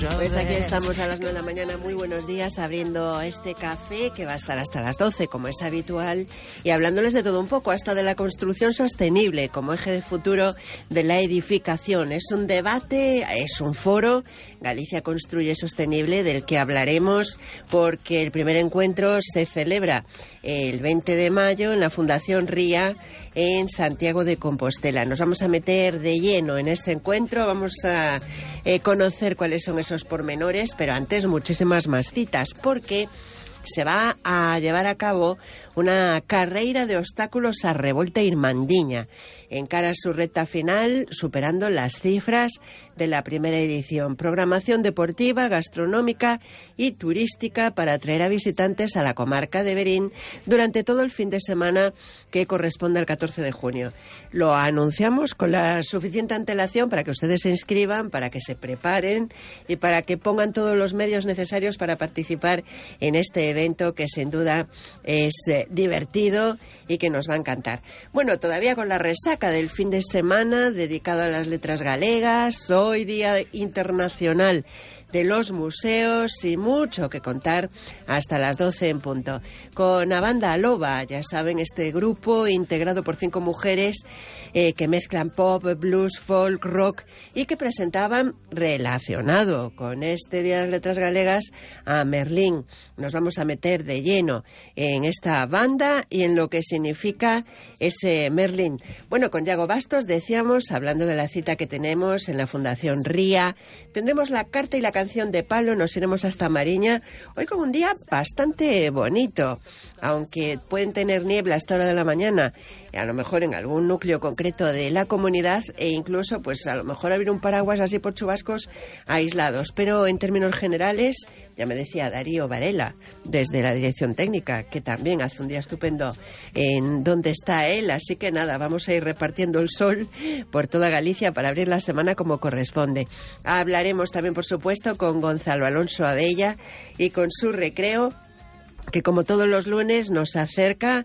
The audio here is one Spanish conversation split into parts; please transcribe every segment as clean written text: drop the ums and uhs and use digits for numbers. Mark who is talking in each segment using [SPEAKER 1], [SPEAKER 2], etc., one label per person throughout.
[SPEAKER 1] Pues aquí estamos a las 9 de la mañana, muy buenos días, abriendo este café que va a estar hasta las 12, como es habitual, y hablándoles de todo un poco, hasta de la construcción sostenible como eje de futuro de la edificación. Es un debate, es un foro, Galicia Construye Sostenible, del que hablaremos porque el primer encuentro se celebra el 20 de mayo en la Fundación RIA en Santiago de Compostela. Nos vamos a meter de lleno en ese encuentro, vamos a conocer cuáles son esos pormenores, pero antes muchísimas más citas, porque se va a llevar a cabo una carreira de obstáculos a Revolta Irmandiña. Encara su recta final, superando las cifras de la primera edición. Programación deportiva, gastronómica y turística para atraer a visitantes a la comarca de Verín durante todo el fin de semana que corresponde al 14 de junio. Lo anunciamos con la suficiente antelación para que ustedes se inscriban, para que se preparen y para que pongan todos los medios necesarios para participar en este evento que sin duda es divertido y que nos va a encantar. Bueno, todavía con la resaca del fin de semana dedicado a las letras galegas, hoy Día Internacional de los Museos y mucho que contar hasta las 12 en punto. Con a Banda Loba, ya saben, este grupo integrado por 5 mujeres que mezclan pop, blues, folk, rock y que presentaban relacionado con este Día de las Letras Galegas a Merlín. Nos vamos a meter de lleno en esta banda y en lo que significa ese Merlín. Bueno, con Yago Bastos decíamos, hablando de la cita que tenemos en la Fundación RIA, tendremos la carta y la canción de palo, nos iremos hasta Mariña, hoy con un día bastante bonito, aunque pueden tener niebla a esta hora de la mañana, a lo mejor en algún núcleo concreto de la comunidad e incluso pues a lo mejor abrir un paraguas así por chubascos aislados, pero en términos generales, ya me decía Darío Varela desde la dirección técnica, que también hace un día estupendo en donde está él, así que nada, vamos a ir repartiendo el sol por toda Galicia para abrir la semana como corresponde. Hablaremos también, por supuesto, con Gonzalo Alonso Abella y con su recreo, que como todos los lunes nos acerca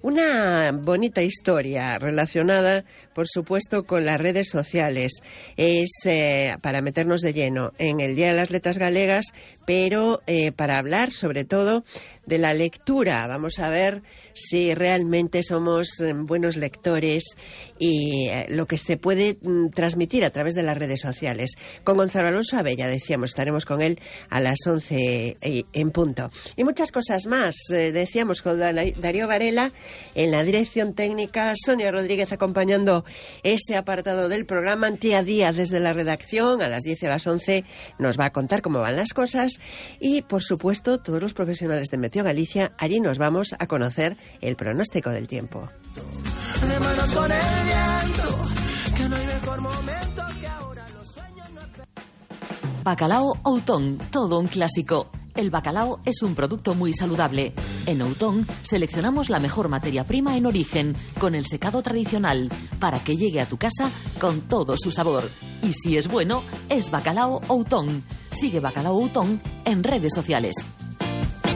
[SPEAKER 1] una bonita historia relacionada, por supuesto, con las redes sociales. Es para meternos de lleno en el Día de las Letras Galegas, pero para hablar sobre todo de la lectura. Vamos a ver si realmente somos buenos lectores y lo que se puede transmitir a través de las redes sociales. Con Gonzalo Alonso Abella, decíamos, estaremos con él a las 11 en punto. Y muchas cosas más, decíamos, con Darío Varela en la dirección técnica, Sonia Rodríguez acompañando ese apartado del programa, Antía Díaz desde la redacción, a las 10 y a las 11 nos va a contar cómo van las cosas y, por supuesto, todos los profesionales de Meteo Galicia, allí nos vamos a conocer el pronóstico del tiempo. De manos con el viento, que no hay mejor momento que ahora los sueños no...
[SPEAKER 2] Bacalao Outón, todo un clásico. El bacalao es un producto muy saludable. En Outón seleccionamos la mejor materia prima en origen, con el secado tradicional, para que llegue a tu casa con todo su sabor. Y si es bueno, es Bacalao Outón. Sigue Bacalao Outón en redes sociales.